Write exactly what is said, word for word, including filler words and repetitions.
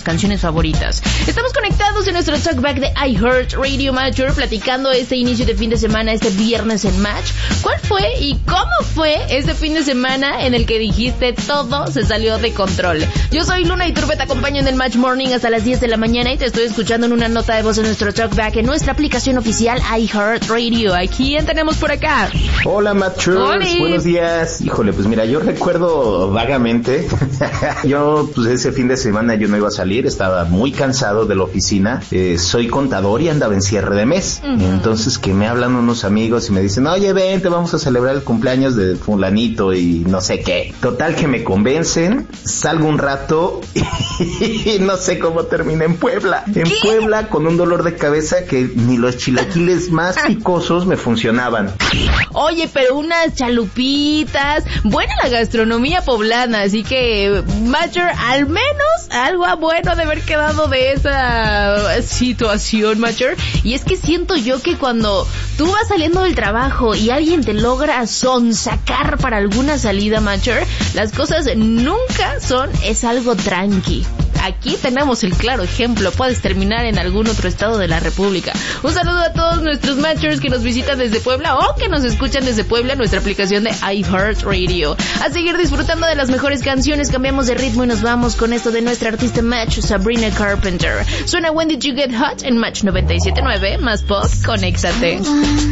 canciones favoritas. Estamos conectados en nuestro talkback de iHeartRadio Matcher, platicando este inicio de fin de semana, este viernes en Match. ¿Cuál fue y cómo fue este fin de semana en el que dijiste todo se salió de control? Yo soy Luna Iturbe, te acompaño en el Match Morning hasta las diez de la mañana y te estoy escuchando en una nota de voz en nuestro talkback en nuestra aplicación oficial iHeartRadio. ¿A quién tenemos por acá? Hola Matchers, buenos días. Híjole, pues mira, yo recuerdo vagamente, yo pues ese fin de semana yo no iba a salir, estaba muy cansado de la oficina, eh, soy contador y andaba en cierre de mes, uh-huh. Entonces que me hablan unos amigos y me dicen, oye vente, vamos a celebrar el cumpleaños de fulanito y no sé qué. Total que me convencen, salgo un rato y no sé cómo terminé en Puebla. En ¿Qué? Puebla con un dolor de cabeza que ni los chilaquiles más picosos me funcionaban. Oye, pero unas chalupitas, buena la gastronomía poblana, así que Matcher, al menos algo bueno de haber quedado de esa situación, Matcher. Y es que siento yo que cuando tú vas saliendo del trabajo y alguien te logra sonsacar para alguna salida, Matcher, las cosas nunca son, es algo tranqui. Aquí tenemos el claro ejemplo, puedes terminar en algún otro estado de la república. Un saludo a todos nuestros matchers que nos visitan desde Puebla o que nos escuchan desde Puebla en nuestra aplicación de iHeartRadio. A seguir disfrutando de las mejores canciones, cambiamos de ritmo y nos vamos con esto de nuestra artista Match, Sabrina Carpenter. Suena When Did You Get Hot en Match noventa y siete punto nueve, más pop, conéctate.